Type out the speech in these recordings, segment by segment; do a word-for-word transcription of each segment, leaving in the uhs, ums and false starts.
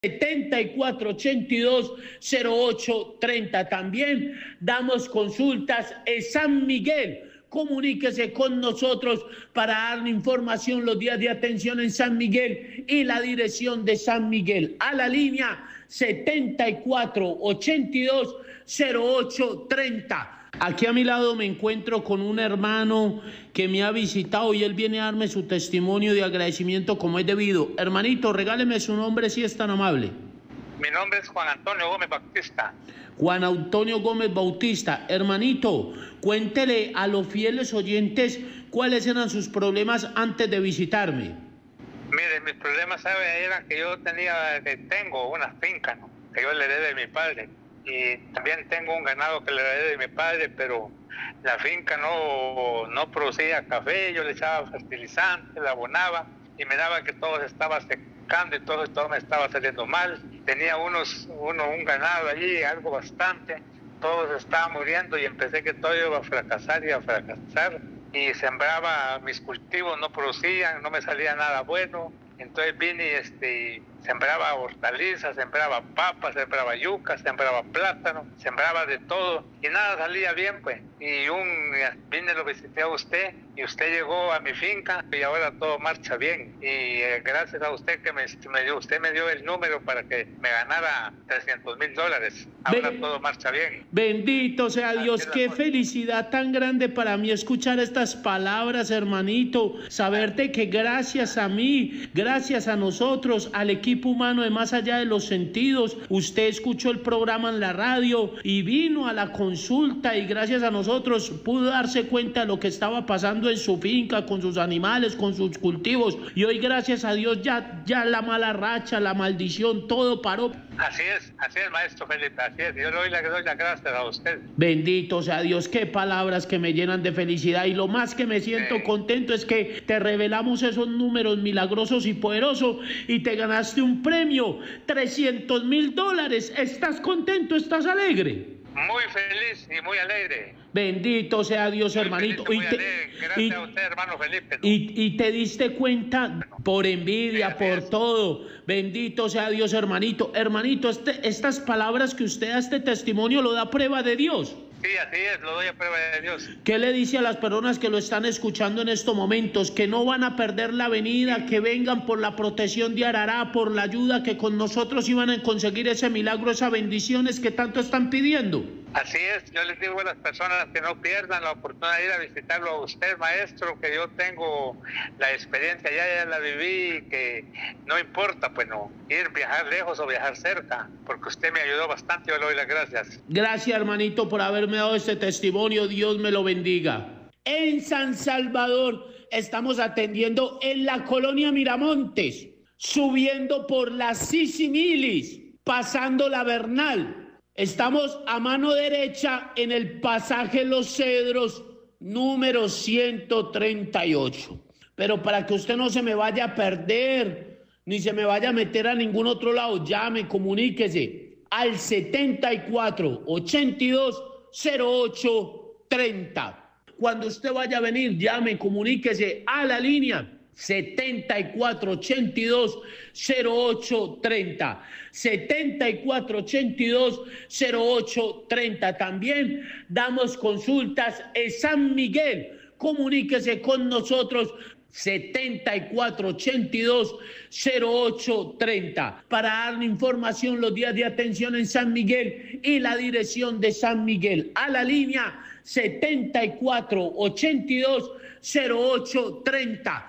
setenta y cuatro ochenta y dos cero ocho treinta. También damos consultas en San Miguel. Comuníquese con nosotros para darle información los días de atención en San Miguel y la dirección de San Miguel. A la línea setenta y cuatro ochenta y dos cero ocho treinta. Aquí a mi lado me encuentro con un hermano que me ha visitado y él viene a darme su testimonio de agradecimiento como es debido. Hermanito, regáleme su nombre si es tan amable. Mi nombre es Juan Antonio Gómez Bautista. Juan Antonio Gómez Bautista. Hermanito, cuéntele a los fieles oyentes cuáles eran sus problemas antes de visitarme. Mire, mis problemas, ¿sabe? Eran que yo tenía, que tengo una finca, ¿no?, que yo le heredé de mi padre. Y también tengo un ganado que le heredé de mi padre, pero la finca no, no producía café. Yo le echaba fertilizante, la abonaba y me daba que todo se estaba secando y todo, todo me estaba saliendo mal. Tenía unos, uno, un ganado allí, algo bastante, todo se estaba muriendo y empecé que todo iba a fracasar y a fracasar. Y sembraba mis cultivos, no producían, no me salía nada bueno. Entonces vine y este, sembraba hortalizas, sembraba papas, sembraba yuca, sembraba plátano, sembraba de todo y nada salía bien, pues. Y un vine, lo visité a usted y usted llegó a mi finca y ahora todo marcha bien. Y eh, gracias a usted que me, me dio, usted me dio el número para que me ganara trescientos mil dólares. Ahora Be todo marcha bien. Bendito sea Dios, qué felicidad tan grande para mí escuchar estas palabras, hermanito. Saberte que gracias a mí, gracias a nosotros, al equipo humano de Más Allá de los Sentidos, usted escuchó el programa en la radio y vino a la consulta y gracias a nosotros pudo darse cuenta de lo que estaba pasando en su finca, con sus animales, con sus cultivos. Y hoy gracias a Dios ya, ya la mala racha, la maldición, todo paró. Así es, así es, maestro Felipe, así es. Yo le doy las la gracias a usted. Bendito sea Dios, qué palabras que me llenan de felicidad. Y lo más que me siento sí. contento es que te revelamos esos números milagrosos y poderosos y te ganaste un premio, trescientos mil dólares. ¿Estás contento? ¿Estás alegre? Muy feliz y muy alegre. Bendito sea Dios, muy hermanito. Feliz y, y te, Gracias y, a usted, hermano Felipe. ¿No? Y, y te diste cuenta por envidia, sí, por es. todo. Bendito sea Dios, hermanito. Hermanito, este, estas palabras que usted da, este testimonio, lo da prueba de Dios. Sí, así es, lo doy a prueba de Dios. ¿Qué le dice a las personas que lo están escuchando en estos momentos? Que no van a perder la venida, que vengan por la protección de Arará, por la ayuda, que con nosotros iban a conseguir ese milagro, esas bendiciones que tanto están pidiendo. Así es, yo les digo a las personas que no pierdan la oportunidad de ir a visitarlo a usted, maestro, que yo tengo la experiencia, ya, ya la viví, que no importa, pues no, ir, viajar lejos o viajar cerca, porque usted me ayudó bastante, yo le doy las gracias. Gracias, hermanito, por haberme dado este testimonio, Dios me lo bendiga. En San Salvador estamos atendiendo en la colonia Miramontes, subiendo por la Sisimilis, pasando la Bernal. Estamos a mano derecha en el pasaje Los Cedros, número ciento treinta y ocho. Pero para que usted no se me vaya a perder, ni se me vaya a meter a ningún otro lado, llame, comuníquese al setenta y cuatro ochenta y dos cero ocho treinta. Cuando usted vaya a venir, llame, comuníquese a la línea setenta y cuatro ochenta y dos cero ocho treinta. setenta y cuatro ochenta y dos cero ocho treinta. También damos consultas en San Miguel. Comuníquese con nosotros setenta y cuatro ochenta y dos cero ocho treinta para darle información los días de atención en San Miguel y la dirección de San Miguel. A la línea setenta y cuatro ochenta y dos cero ocho treinta.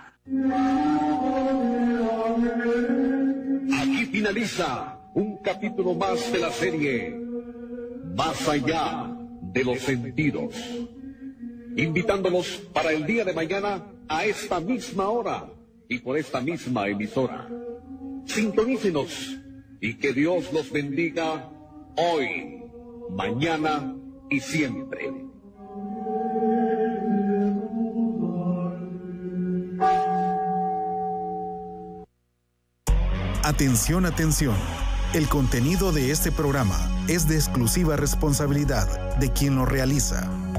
Aquí finaliza un capítulo más de la serie Más Allá de los Sentidos, invitándolos para el día de mañana a esta misma hora y por esta misma emisora. Sintonícenos y que Dios los bendiga hoy, mañana y siempre. Atención, atención. El contenido de este programa es de exclusiva responsabilidad de quien lo realiza.